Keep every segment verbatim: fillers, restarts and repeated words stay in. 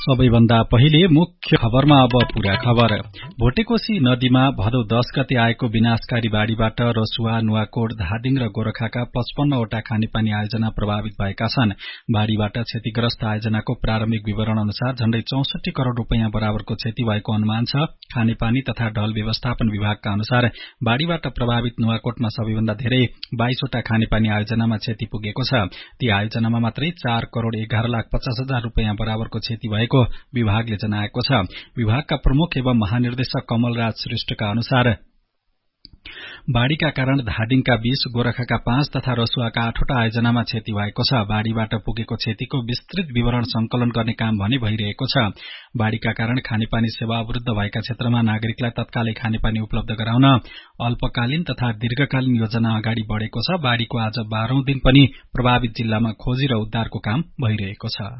सबैभन्दा पहिले मुख्य खबरमा अब पूरा खबर। भोटेकोशी नदीमा भदौ दश गते आएको विनाशकारी बाढ़ीबाट रसुवा, नुवाकोट, धादिङ र गोरखाका पचपन्नवटा खानेपानी आयोजना प्रभावित भएका छन्। बाढ़ीबाट क्षतिग्रस्त आयोजनाको प्रारम्भिक विवरण अनुसार झण्डै चौसठी करोड़ रूपियाँ बराबरको क्षति भएको अनुमान छ। खानेपानी तथा ढल व्यवस्थापन विभागका अनुसार बाढ़ीबाट प्रभावित नुवाकोटमा सबैभन्दा धेरै बाइसवटा खानेपानी आयोजनामा क्षति पुगेको छ। ती आयोजनामा मात्रै चार करोड़ एघार लाख पचास हजार रूपियाँ बराबरको क्षति भएको विभागले जनाएको छ। विभागका प्रमुख एवं महानिर्देशक कमलराज श्रेष्ठका अनुसार बाढ़ीका कारण धादिङका बीस, गोरखाका पाँच तथा रसुवाका आठवटा आयोजनामा क्षति भएको छ। बाढ़ीबाट पुगेको क्षतिको विस्तृत विवरण संकलन गर्ने काम भने भइरहेको छ। बाढ़ीका कारण खानेपानी सेवा अवरुद्ध भएका क्षेत्रमा नागरिकलाई तत्कालै खानेपानी उपलब्ध गराउन अल्पकालीन तथा दीर्घकालीन योजना अगाडि बढ़ेको छ। बाढ़ीको आज बाह्रौं दिन पनि प्रभावित जिल्लामा खोजी र उद्धारको काम भइरहेको छ।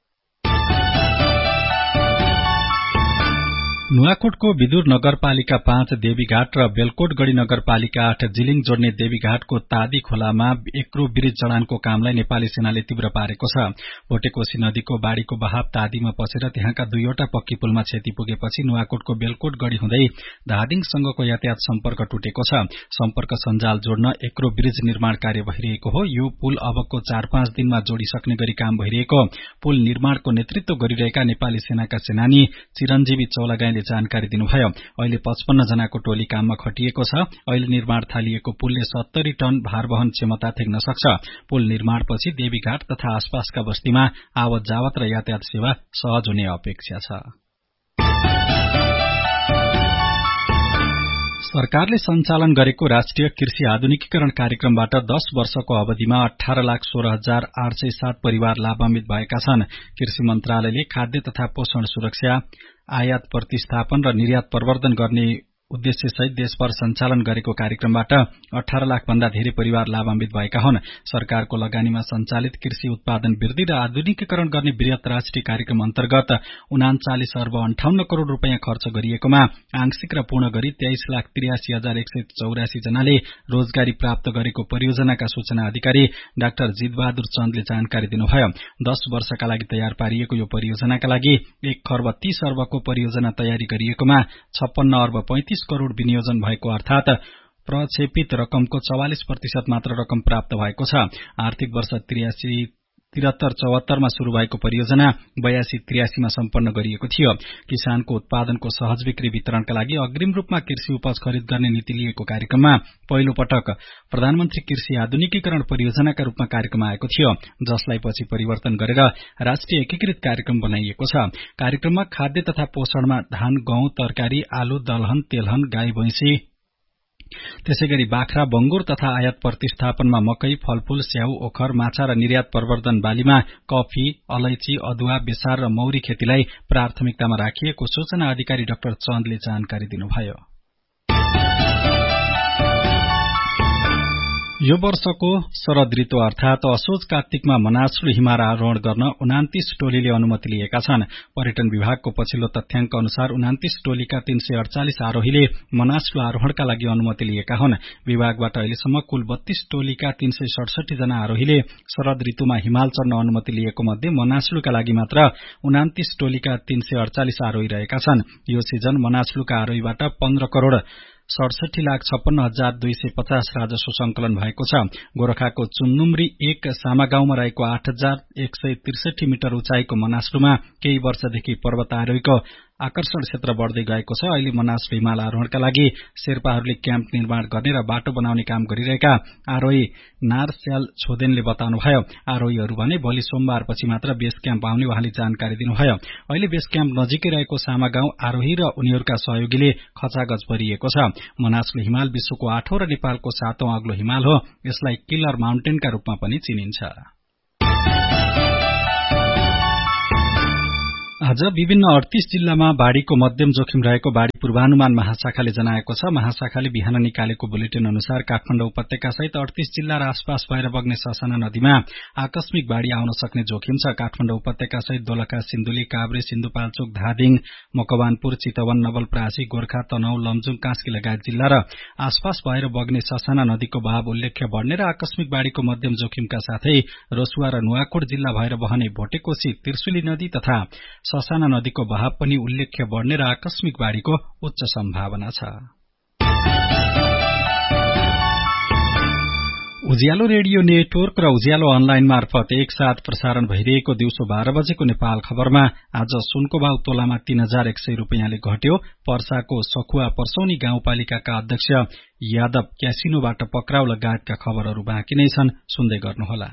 नुवाकोटको विदुर नगरपालिका पाँच देवीघाट र बेलकोटगढ़ी नगरपालिका आठ जिलिङ जोड्ने देवीघाटको तादी खोलामा एक्रो ब्रिज जडानको कामलाई नेपाली सेनाले तीव्र पारेको छ। भोटेकोशी नदीको बाढ़ीको बहाव तादीमा पसेर त्यहाँका दुईवटा पक्की पुलमा क्षति पुगेपछि नुवाकोटको बेलकोटगढ़ी हुँदै धादिङसँगको यातायात सम्पर्क टुटेको छ। सम्पर्क सञ्जाल जोड्न एक्रो ब्रिज निर्माण कार्य भइरहेको हो। यो पुल अबको चार पाँच दिनमा जोडिसक्ने गरी काम भइरहेको पुल निर्माणको नेतृत्व गरिरहेका नेपाली सेनाका सेनानी चिरञ्जीवी चौलागाईले जानकारी दिनुभयो। अहिले पचपन्न जनाको टोली काममा खटिएको छ। अहिले निर्माण थालिएको पुलले सत्तरी टन भारवहन क्षमता टेक्न सक्छ। पुल निर्माणपछि देवीघाट तथा आसपासका बस्तीमा आवत जावत र यातायात सेवा सहज हुने अपेक्षा छ। सरकारले सञ्चालन गरेको राष्ट्रिय कृषि आधुनिकीकरण कार्यक्रमबाट दश वर्षको अवधिमा अठार लाख सोह्र हजार आठ सय सात परिवार लाभान्वित भएका छन्। कृषि मन्त्रालयले खाद्य तथा पोषण सुरक्षा, आयात प्रतिस्थापन र निर्यात प्रवर्धन गर्ने उद्देश्यसहित देशभर सञ्चालन गरेको कार्यक्रमबाट अठार लाख भन्दा धेरै परिवार लाभान्वित भएका हुन्। सरकारको लगानीमा सञ्चालित कृषि उत्पादन वृद्धि र आधुनिकीकरण गर्ने वृहत राष्ट्रिय कार्यक्रम अन्तर्गत उनाचालिस अर्ब अन्ठाउन्न करोड़ रूपियाँ खर्च गरिएकोमा आंशिक र पूर्ण गरी तेइस लाख त्रियासी हजार एक सय चौरासी जनाले रोजगारी प्राप्त गरेको परियोजनाका सूचना अधिकारी डाक्टर जितबहादुर चन्दले जानकारी दिनुभयो। दश वर्षका लागि तयार पारिएको यो परियोजनाका लागि एक खर्ब तीस अर्बको परियोजना तयारी गरिएकोमा छप्पन्न अर्ब पैंतिस करोड़ विनियोजन भएको अर्थात प्रक्षेपित रकमको चौवालिस प्रतिशत मात्र रकम प्राप्त भएको छ। आर्थिक वर्ष त्रियासी त्रिहत्तर चौहत्तरमा शुरू भएको परियोजना बयासी त्रियासीमा सम्पन्न गरिएको थियो। किसानको उत्पादनको सहज बिक्री वितरणका लागि अग्रिम रूपमा कृषि उपज खरिद गर्ने नीति लिएको कार्यक्रममा पहिलो पटक प्रधानमन्त्री कृषि आधुनिकीकरण परियोजनाका रूपमा कार्यक्रम आएको थियो, जसलाई पछि परिवर्तन गरेर राष्ट्रिय एकीकृत कार्यक्रम बनाइएको छ। कार्यक्रममा खाद्य तथा पोषणमा धान, गहुँ, तरकारी, आलु, दलहन, तेलहन, गाई भैंसी, त्यसैगरी बाख्रा, बंगुर तथा आयात प्रतिस्थापनमा मकै, फलफूल, स्याउ, ओखर, माछा र निर्यात प्रवर्धन बालीमा कफी, अलैची, अदुवा, बेसार र मौरी खेतीलाई प्राथमिकतामा राखिएको सूचना अधिकारी डाक्टर चन्दले जानकारी दिनुभयो। यो वर्षको शरद ऋतु अर्थात असोज कार्तिकमा मनासलु हिमाल आरोहण गर्न उनान्तीस टोलीले अनुमति लिएका छन्। पर्यटन विभागको पछिल्लो तथ्याङ्क अनुसार उनान्तीस टोलीका तीन सय अड़चालिस आरोहीले मनासलु आरोहणका लागि अनुमति लिएका हुन्। विभागबाट अहिलेसम्म कुल बत्तीस टोलीका तीन सय सड़सठी जना आरोहीले शरद ऋतुमा हिमाल चढ्न अनुमति लिएको मध्ये मनासलुका लागि मात्र उनान्तीस टोलीका तीन सय अड़चालिस आरोही रहेका छन्। यो सिजन मनासलुका आरोहीबाट पन्ध्र करोड़ सड़सठी लाख छप्पन्न हजार दुई सय पचास राजस्व संकलन भएको छ। गोरखाको चुन्नुम्री एक सामा गाउँमा रहेको आठ हजार एक सय त्रिसठी मिटर उचाइको मनासलुमा केही वर्षदेखि पर्वत आरोहीको आकर्षण क्षेत्र बढ़दै गएको छ। अहिले मनासलु हिमाल आरोहणका लागि शेर्पाहरूले क्याम्प निर्माण गर्ने र बाटो बनाउने काम गरिरहेका आरोही नारस्याल छोदेनले बताउनुभयो। आरोहीहरू भने भोलि सोमबारपछि मात्र बेस क्याम्प आउने उहाँले जानकारी दिनुभयो। अहिले बेस क्याम्प नजिकै रहेको सामा गाउँ आरोही र उनीहरूका सहयोगीले खचागच भरिएको छ। मनासलु हिमाल विश्वको आठौं र नेपालको सातौं अग्लो हिमाल हो। यसलाई किलर माउन्टेनका रूपमा पनि चिनिन्छ। आज विभिन्न अड़तीस जिल्लामा बाढ़ीको मध्यम जोखिम रहेको बाढ़ी पूर्वानुमान महाशाखाले जनाएको छ। महाशाखाले बिहान निकालेको बुलेटिन अनुसार काठमाडौँ उपत्यका सहित अड़तीस जिल्ला र आसपास भएर बग्ने ससाना नदीमा आकस्मिक बाढ़ी आउन सक्ने जोखिम छ। काठमाडौँ उपत्यका सहित दोलखा, सिन्धुली, काभ्रे, सिन्धुपाल्चोक, धादिङ, मकवानपुर, चितवन, नवलपरासी, गोर्खा, तनहुँ, लमजुङ, कास्की लगायत जिल्ला र आसपास भएर बग्ने ससाना नदीको बहाव उल्लेख्य बढ़ने र आकस्मिक बाढ़ीको मध्यम जोखिमका साथै रसुवा र नुवाकोट जिल्ला भएर बहने भोटेकोशी, त्रिशुली नदी तथा ससाना नदीको बहाव पनि उल्लेख्य बढ्ने र आकस्मिक बाढ़ीको उच्च सम्भावना छ। उज्यालो रेडियो नेटवर्क र उज्यालो अनलाइन मार्फत एकसाथ प्रसारण भइरहेको दिउँसो बाह्र बजेको नेपाल खबरमा आज सुनको भाव तोलामा तीन हजार एक सय रूपियाँले घट्यो। पर्साको सखुवा पर्सौनी गाउँपालिकाका अध्यक्ष यादव क्यासिनोबाट पक्राउ लगायतका खबरहरू बाँकी नै छन्, सुन्दै गर्नुहोला।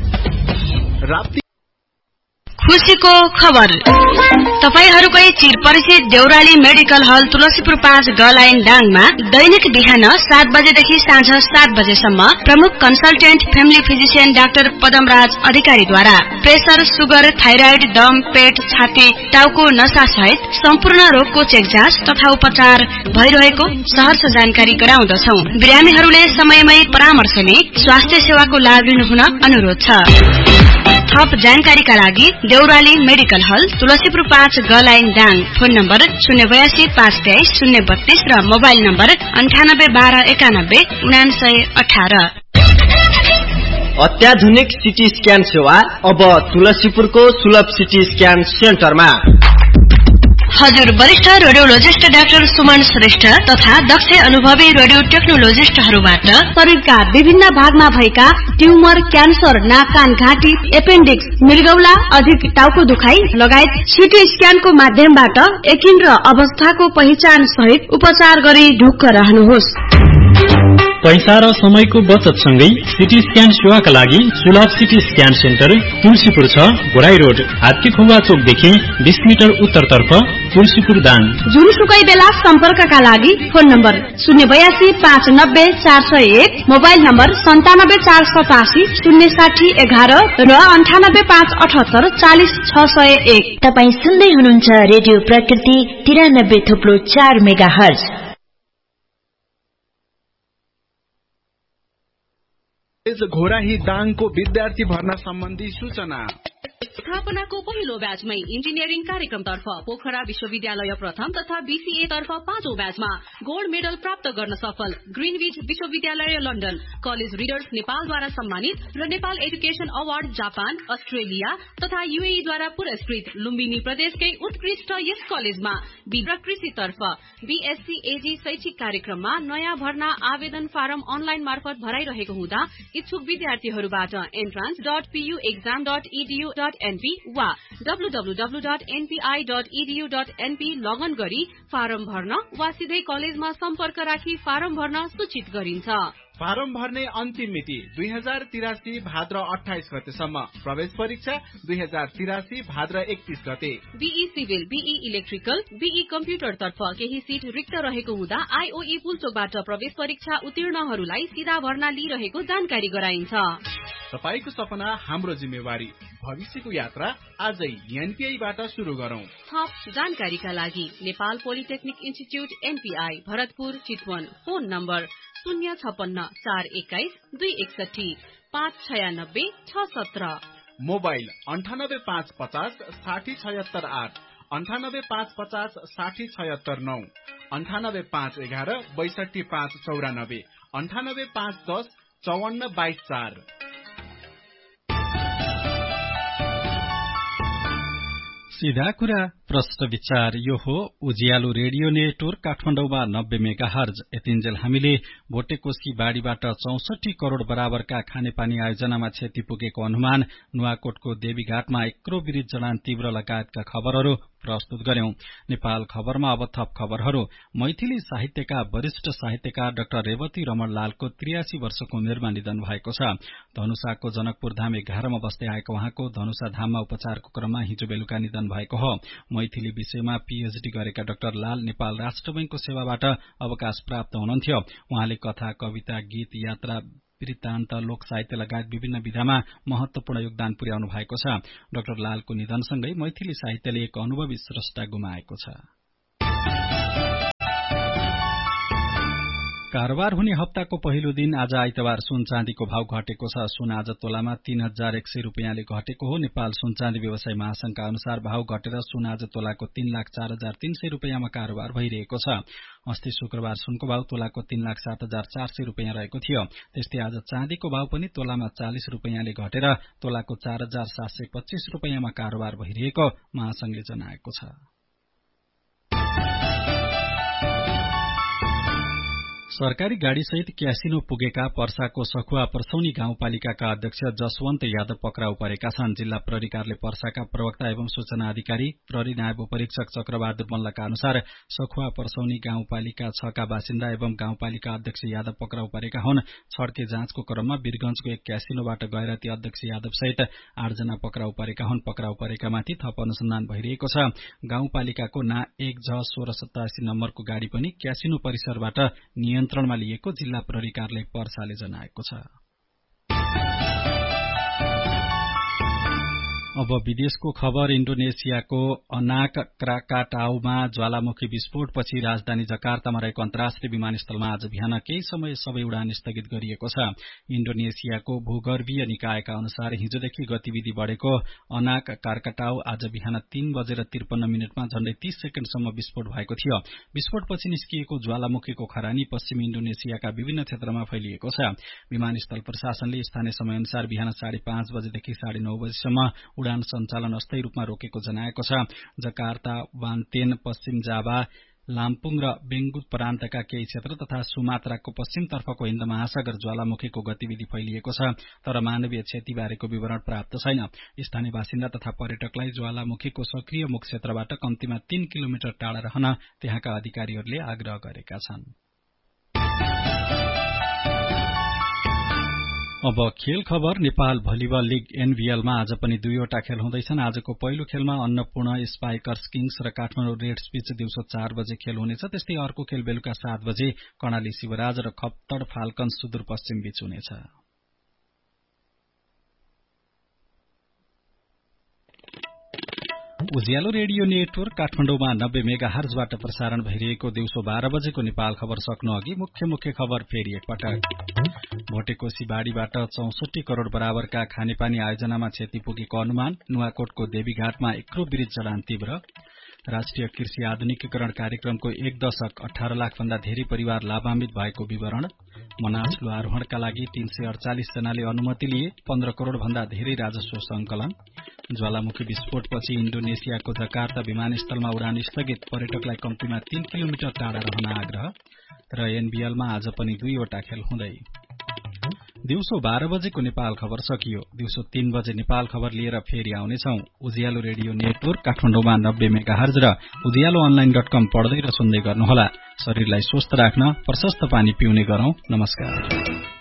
खुशीको खबर तपाईहरूकै चिरपरिचित देउराली मेडिकल हल तुलसीपुर पाँच ग लाइन डाङमा दैनिक बिहान सात बजेदेखि साँझ सात बजेसम्म प्रमुख consultant family physician doctor Padamraj अधिकारीद्वारा प्रेसर, सुगर, थाइराइड, दम, पेट, छाती, टाउको नसा सहित सम्पूर्ण रोगको चेक जाँच तथा उपचार भइरहेको सहर्ष जानकारी गराउँदछौ। बिरामीहरूले समयमै परामर्श लिई स्वास्थ्य सेवाको लाभ लिनुहुन अनुरोध छ। थप जानकारीका लागि देउराली मेडिकल हल तुलसीपुर पाँच ग लाइन डाङ, फोन नम्बर शून्य बयासी पाँच तेइस शून्य बत्तीस र मोबाइल नम्बर अन्ठानब्बे बाह्र एकानब्बे उनासय अठार। अत्याधुनिक सिटी स्क्यान सेवा अब तुलसीपुरको सुलभ सिटी स्क्यान सेन्टरमा। हजुर वरिष्ठ रेडियोलोजिस्ट डाक्टर सुमन श्रेष्ठ तथा दक्ष अनुभवी रेडियो टेक्नोलोजिस्टहरूबाट शरीरका विभिन्न भागमा भएका ट्युमर, क्यान्सर, नाक, कान, घाँटी, एपेन्डिक्स, मृगौला, अधिक टाउको दुखाइ लगायत सिटी स्क्यानको माध्यमबाट यकिन र अवस्थाको पहिचान सहित उपचार गरी ढुक्क रहनुहोस्। पैसा र समयको बचत सँगै सिटी स्क्यान सेवाका लागि सुलभ सिटी स्क्यान सेन्टर तुलसीपुर छ, गोराई रोड, हात्ती खुवा चोकदेखि बीस मिटर उत्तरतर्फ, तुलसीपुर दाङ। जुनसुकै बेला सम्पर्कका लागि फोन नम्बर शून्य बयासी पाँच नब्बे चार सय एक, मोबाइल नम्बर सन्तानब्बे चार सतासी शून्य साठी एघार र अन्ठानब्बे पाँच अठहत्तर चालिस छ सय एक। तपाईँ सुन्दै हुनुहुन्छ रेडियो प्रकृति तिरानब्बे थुप्रो चार मेगा हर्ज। घोराही दाङको विद्यार्थी भर्ना सम्बन्धी सूचना। स्थापनाको पहिलो ब्याचमै इन्जिनियरिङ कार्यक्रमतर्फ पोखरा विश्वविद्यालय प्रथम तथा बीसीए तर्फ पाँचौं ब्याचमा गोल्ड मेडल प्राप्त गर्न सफल ग्रीनविच विश्वविद्यालय लन्डन, कलेज रिडर्स नेपालद्वारा सम्मानित र Nepal education award Japan, Australia तथा यूएई द्वारा पुरस्कृत लुम्बिनी प्रदेशकै उत्कृष्ट यस कलेजमा कृषि तर्फ बीएससी एजी शैक्षिक कार्यक्रममा नयाँ भर्ना आवेदन फारम अनलाइन मार्फत भराइरहेको हुँदा इच्छुक विद्यार्थीहरूबाट entrance dot PU exam dot edu dot NP वा W W W dot NPI dot edu dot NP लगन गरी फारम भर्न वा सिधै कलेजमा सम्पर्क राखी फारम भर्न सूचित गरिन्छ। फारम भर्ने अन्तिम मिति दुई हजार तिरासी भाद्र अठाइस गतेसम्म। प्रवेश परीक्षा दुई हजार तिरासी भाद्र एकतीस गते। Be civil, be electrical, be computer तर्फ केही सीट रिक्त रहेको हुँदा आईओई पुलचोकबाट प्रवेश परीक्षा उत्तीर्णहरूलाई सीधा भर्ना लिइरहेको जानकारी गराइन्छ। तपाईको सपना हाम्रो जिम्मेवारी, भविष्यको यात्रा आजै एनपीआईबाट शुरू गरौं। थप जानकारीका लागि Nepal polytechnic institute NPI Bharatpur Chitwan, phone number शून्य छपन्न चार एक्काइस दुई एकसठी पाँच छयानब्बे छ सत्र, मोबाइल अन्ठानब्बे पाँच पचास साठी छयत्तर आठ, अन्ठानब्बे पाँच पचास साठी छयत्तर नौ, अन्ठानब्बे पाँच एघार बैसठी पाँच चौरानब्बे, अन्ठानब्बे पाँच दस चौवन्न बाइस चार। सीधा कुरा प्रश्न विचार यो हो उज्यालो रेडियो नेटवर्क काठमाडौँमा नब्बे मेगा हर्ज। यतिन्जेल हामीले भोटेकोशी बाढ़ीबाट चौसठी करोड़ बराबरका खानेपानी आयोजनामा क्षति पुगेको अनुमान, नुवाकोटको देवीघाटमा एक्रो विरित जडान तीव्र लगायतका खबरहरू प्रस्तुत गर्यौं। नेपाल खबरमा अब थप खबरहरू। मैथिली साहित्यका वरिष्ठ साहित्यकार डाक्टर रेवती रमण लालको त्रियासी वर्षको उमेरमा निधन भएको छ। धनुषाको जनकपुर धाम एघारमा बस्दै आएको उहाँको धनुषा धाममा उपचारको क्रममा हिजो बेलुका निधन भएको हो। मैथिली विषयमा पीएचडी गरेका डाक्टर लाल नेपाल राष्ट्र बैंकको सेवाबाट अवकाश प्राप्त हुनुहुन्थ्यो। उहाँले कथा, कविता, गीत, यात्रा, वृत्तान्त, लोक साहित्य लगायत विभिन्न विधामा महत्वपूर्ण योगदान पुर्याउनु भएको छ। डाक्टर लालको निधनसँगै मैथिली साहित्यले एक अनुभवी स्रष्टा गुमाएको छ। कारोबार हुने हप्ताको पहिलो दिन आज आइतबार सुन चाँदीको भाव घटेको छ। सुन आज तोलामा तीन हजार एक सय रुपियाँले घटेको हो। नेपाल सुन चाँदी व्यवसाय महासंघका अनुसार भाव घटेर सुन आज तोलाको तीन लाख चार हजार तीन सय रुपियाँमा कारोबार भइरहेको छ। अस्ति शुक्रबार सुनको भाव तोलाको तीन लाख सात हजार चार सय रुपियाँ रहेको थियो। त्यस्तै आज चाँदीको भाव पनि तोलामा चालिस रुपियाँले घटेर तोलाको चार हजार सात सय पच्चीस रुपियाँमा कारोबार भइरहेको महासंघले जनाएको छ। सरकारी गाड़ी सहित क्यासिनो पुगेका पर्साको सखुवा पर्सौनी गाउँपालिकाका अध्यक्ष जसवन्त यादव पक्राउ परेका छन्। जिल्ला प्रहरी कार्यालय पर्साका प्रवक्ता एवं सूचना अधिकारी प्रहरी नायब परीक्षक चक्रबहादुर मल्लका अनुसार सखुवा पर्सौनी गाउँपालिका छ का बासिन्दा एवं गाउँपालिका अध्यक्ष यादव पक्राउ परेका हुन्। छड्के जाँचको क्रममा वीरगंजको एक क्यासिनोबाट गएर ती अध्यक्ष यादव सहित आठजना पक्राउ परेका हुन्। पक्राउ परेकामाथि थप अनुसन्धान भइरहेको छ। गाउँपालिकाको ना एक झ सोह्र सतासी नम्बरको गाड़ी पनि क्यासिनो परिसरबाट नियन्त्रणमा लिएको जिल्ला प्रहरी कार्यालय पर्साले जनाएको छ। अब विदेशको खबर। इन्डोनेसियाको अनाक क्राकाटाउमा ज्वालामुखी विस्फोटपछि राजधानी जकार्तामा रहेको अन्तर्राष्ट्रिय विमानस्थलमा आज बिहान केही समय सबै उडान स्थगित गरिएको छ। इन्डोनेसियाको भूगर्भीय निकायका अनुसार हिजोदेखि गतिविधि बढ़ेको अनाक क्राकाटाउ आज बिहान तीन बजेर त्रिपन्न मिनटमा झण्डै तीस सेकेण्डसम्म विस्फोट भएको थियो। विस्फोटपछि निस्किएको ज्वालामुखीको खरानी पश्चिमी इन्डोनेसियाका विभिन्न क्षेत्रमा फैलिएको छ। विमानस्थल प्रशासनले स्थानीय समय अनुसार बिहान साढे पाँच बजेदेखि साढे नौ बजेसम्म उडान सञ्चालन अस्थायी रूपमा रोकेको जनाएको छ। जकार्ता, वान्तेन, पश्चिम जाभा, लाम्पुङ र बेंगुत प्रान्तका केही क्षेत्र तथा सुमात्राको पश्चिमतर्फको हिन्द महासागर ज्वालामुखीको गतिविधि फैलिएको छ, तर मानवीय क्षतिबारेको विवरण प्राप्त छैन। स्थानीय बासिन्दा तथा पर्यटकलाई ज्वालामुखीको सक्रिय मुख क्षेत्रबाट कम्तीमा तीन किलोमिटर टाढा रहन त्यहाँका अधिकारीहरूले आग्रह गरेका छन्। अब खेल खबर। नेपाल भलिबल लीग एनभीएलमा आज पनि दुईवटा खेल हुँदैछन्। आजको पहिलो खेलमा अन्नपूर्ण स्पाइकर्स किङ्स र काठमाडौँ रेड्स बीच दिउँसो चार बजे खेल हुनेछ। त्यस्तै अर्को खेल बेलुका सात बजे कर्णाली शिवराज र खप्तड फाल्कन्स सुदूरपश्चिम बीच हुनेछ। उज्यालो रेडियो नेटवर्क काठमाडौँमा नब्बे मेगा हर्जबाट प्रसारण भइरहेको दिउँसो बाह्र बजेको नेपाल खबर सक्नु अघि मुख्य मुख्य खबर फेरि एकपटक। भोटेकोशी बाढ़ीबाट चौसठी करोड़ बराबरका खानेपानी आयोजनामा क्षति पुगेको अनुमान। नुवाकोटको देवीघाटमा एक्लो ब्रिज जडान तीव्र। राष्ट्रिय कृषि आधुनिकीकरण कार्यक्रमको एक दशक अठार लाख भन्दा धेरै परिवार लाभान्वित भएको विवरण। मनासलु आरोहणका लागि तीन सय अड़चालिस जनाले अनुमति लिए। पन्ध्र करोड़ भन्दा धेरै राजस्व संकलन। ज्वालामुखी विस्फोटपछि इन्डोनेसियाको जकार्ता विमानस्थलमा उडान स्थगित। पर्यटकलाई कम्तीमा तीन किलोमिटर टाढा रहन आग्रह। र एनबीएलमा आज पनि दुईवटा खेल हुँदै। दिउँसो बाह्र बजेको नेपाल खबर सकियो। दिउँसो तीन बजे नेपाल खबर लिएर फेरि आउनेछौ। उज्यालो रेडियो नेटवर्क काठमाडौँमा नब्बे मेगा हर्ज र उज्यालो अनलाइन डट कम पढ्दै र सुन्दै गर्नुहोला। शरीरलाई स्वस्थ राख्न प्रशस्त पानी पिउने गरौं। नमस्कार।